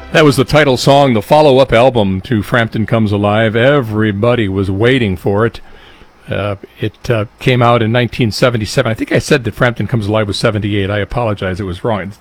That was the title song, the follow-up album to Frampton Comes Alive. Everybody was waiting for it. It came out in 1977. I think I said that Frampton Comes Alive was 78. I apologize, it was wrong. It's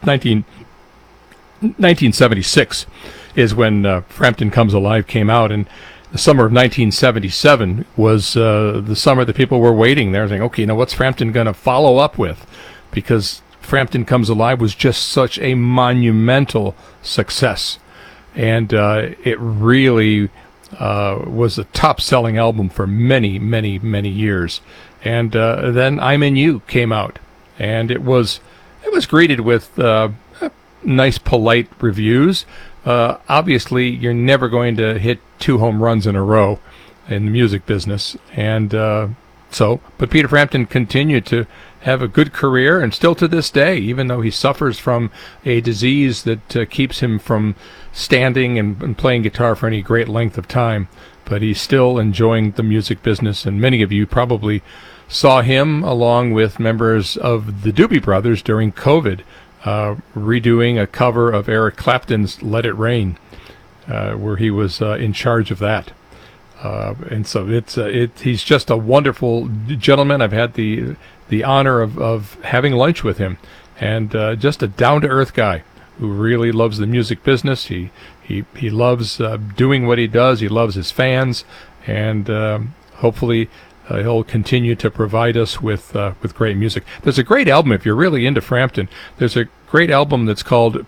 1976 is when Frampton Comes Alive came out, and the summer of 1977 was the summer that people were waiting. They were saying, okay, now what's Frampton going to follow up with? Because Frampton Comes Alive was just such a monumental success. And it really was a top-selling album for many, many, many years. And then I'm In You came out, and it was greeted with nice, polite reviews. Obviously, you're never going to hit 2 home runs in a row in the music business, and but Peter Frampton continued to have a good career, and still to this day, even though he suffers from a disease that keeps him from standing and playing guitar for any great length of time, but he's still enjoying the music business. And many of you probably saw him along with members of the Doobie Brothers during COVID, redoing a cover of Eric Clapton's Let It Rain, where he was in charge of that. And so he's just a wonderful gentleman. I've had the honor of having lunch with him, and just a down-to-earth guy who really loves the music business. He loves doing what he does. He loves his fans, and hopefully he'll continue to provide us with great music. There's a great album, if you're really into Frampton. There's a great album that's called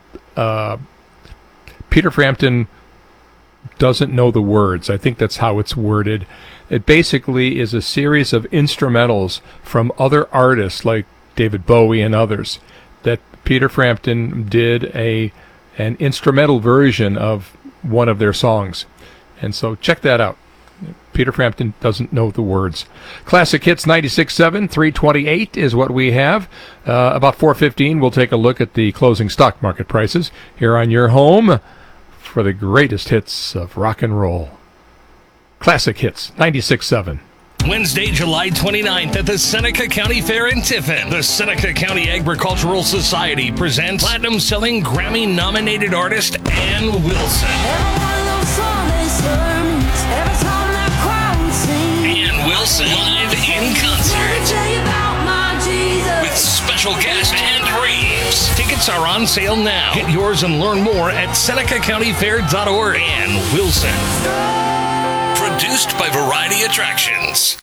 Peter Frampton Doesn't Know the Words. I think that's how it's worded. It basically is a series of instrumentals from other artists like David Bowie and others that Peter Frampton did an instrumental version of one of their songs. And so check that out. Peter Frampton Doesn't Know the Words. Classic Hits 96.7, 328 is what we have. About 4:15, we'll take a look at the closing stock market prices here on your home for the greatest hits of rock and roll. Classic Hits 96.7. Wednesday, July 29th at the Seneca County Fair in Tiffin, the Seneca County Agricultural Society presents platinum-selling Grammy-nominated artist Ann Wilson. Ann Wilson live in concert with special guest Ann Reeves. Tickets are on sale now. Get yours and learn more at SenecaCountyFair.org. Ann Wilson. Produced by Variety Attractions.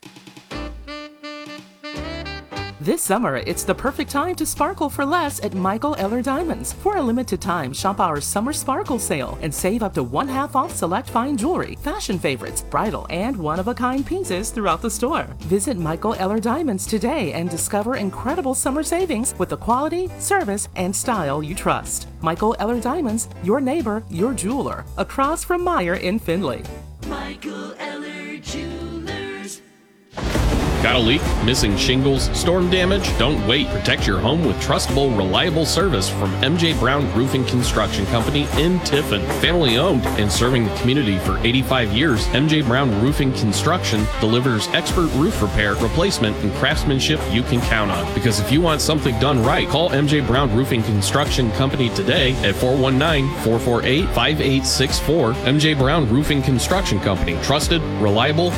This summer, it's the perfect time to sparkle for less at Michael Eller Diamonds. For a limited time, shop our Summer Sparkle Sale and save up to 1/2 off select fine jewelry, fashion favorites, bridal, and one-of-a-kind pieces throughout the store. Visit Michael Eller Diamonds today and discover incredible summer savings with the quality, service, and style you trust. Michael Eller Diamonds, your neighbor, your jeweler, across from Meyer in Findlay. Michael Eller Jewelers. Got a leak? Missing shingles? Storm damage? Don't wait. Protect your home with trustable, reliable service from MJ Brown Roofing Construction Company in Tiffin. Family owned and serving the community for 85 years, MJ Brown Roofing Construction delivers expert roof repair, replacement, and craftsmanship you can count on. Because if you want something done right, call MJ Brown Roofing Construction Company today at 419-448-5864. MJ Brown Roofing Construction Company. Trusted, reliable,